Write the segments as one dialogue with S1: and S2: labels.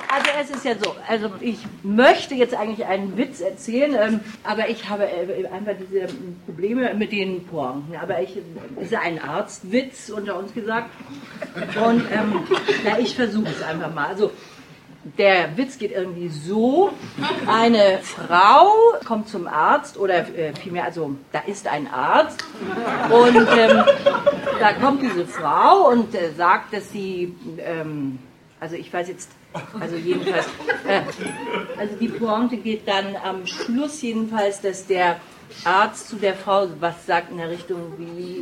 S1: Also es ist ja so, also ich möchte jetzt eigentlich einen Witz erzählen, aber ich habe einfach diese Probleme mit den Pointen. Aber es ist ja ein Arztwitz unter uns gesagt. Und ich versuche es einfach mal. Also der Witz geht irgendwie so: Eine Frau kommt zum Arzt, oder vielmehr, also da ist ein Arzt, und da kommt diese Frau und sagt, dass sie, also ich weiß jetzt, also jedenfalls, also die Pointe geht dann am Schluss jedenfalls, dass der Arzt zu der Frau was sagt in der Richtung wie,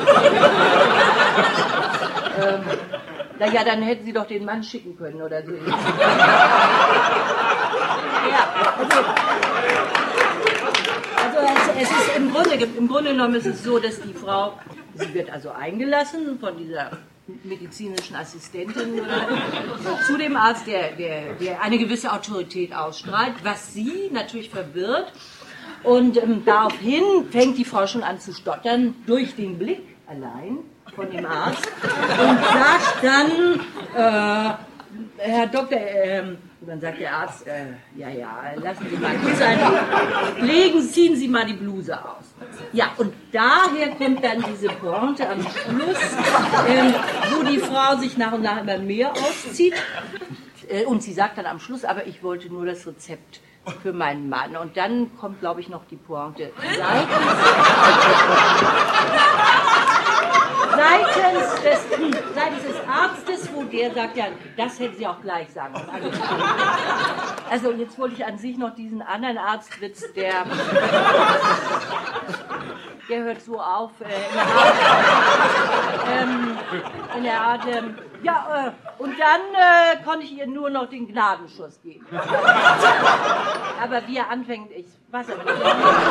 S1: naja, dann hätten Sie doch den Mann schicken können oder so. Ja, also es ist im Grunde genommen ist es so, dass die Frau, sie wird also eingelassen von dieser medizinischen Assistentin zu dem Arzt, der eine gewisse Autorität ausstrahlt, was sie natürlich verwirrt. Und daraufhin fängt die Frau schon an zu stottern, durch den Blick allein von dem Arzt, und sagt dann, Herr Doktor, dann sagt der Arzt, ja, lassen Sie mal gut sein, ziehen Sie mal die Bluse aus. Ja, und daher kommt dann diese Pointe am Schluss, wo die Frau sich nach und nach immer mehr auszieht, und sie sagt dann am Schluss, aber ich wollte nur das Rezept für meinen Mann. Und dann kommt, glaube ich, noch die Pointe seitens des Arztes, wo der sagt, ja, das hätte sie auch gleich sagen können. Also jetzt wollte ich an sich noch diesen anderen Arztwitz, der hört so auf, in der Art, ja, und dann konnte ich ihr nur noch den Gnadenschuss geben. Aber wie er anfängt, ich weiß aber nicht.